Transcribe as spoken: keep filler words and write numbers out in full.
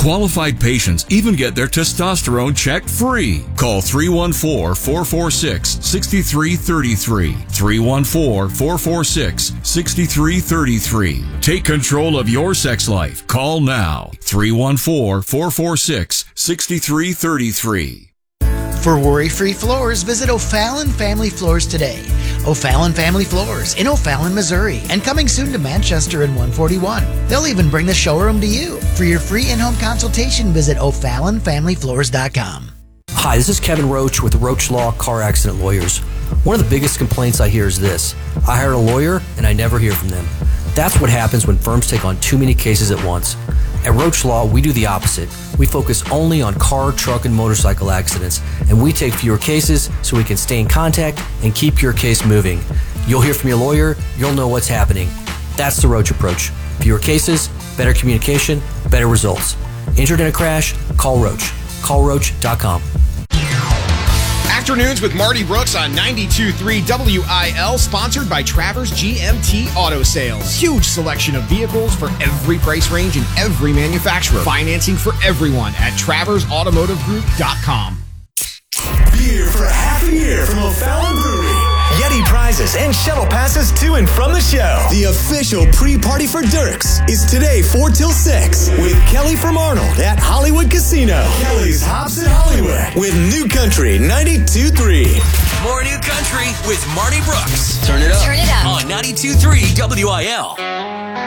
Qualified patients even get their testosterone checked free. Call three one four, four four six, six three three three. three one four, four four six, six three three three. Take control of your sex life. Call now. three one four, four four six, six three three three. For worry-free floors, visit O'Fallon Family Floors today. O'Fallon Family Floors in O'Fallon, Missouri, and coming soon to Manchester in one forty-one. They'll even bring the showroom to you. For your free in-home consultation, visit O Fallon Family Floors dot com. Hi, this is Kevin Roach with Roach Law Car Accident Lawyers. One of the biggest complaints I hear is this: I hired a lawyer and I never hear from them. That's what happens when firms take on too many cases at once. At Roach Law, we do the opposite. We focus only on car, truck, and motorcycle accidents, and we take fewer cases so we can stay in contact and keep your case moving. You'll hear from your lawyer, you'll know what's happening. That's the Roach approach. Fewer cases, better communication, better results. Injured in a crash? Call Roach. call roach dot com. Afternoons with Marty Brooks on ninety-two point three W I L, sponsored by Travers G M T Auto Sales. Huge selection of vehicles for every price range and every manufacturer. Financing for everyone at travers automotive group dot com. Beer for half a year from O'Fallon Brewery. Yeti prizes and shuttle passes to and from the show. The official pre-party for Dirks is today four till six with Kelly from Arnold at Hollywood Casino. Kelly's Hops at Hollywood with New Country ninety-two point three. More New Country with Marty Brooks. Turn it up. Turn it up. On ninety-two point three W I L.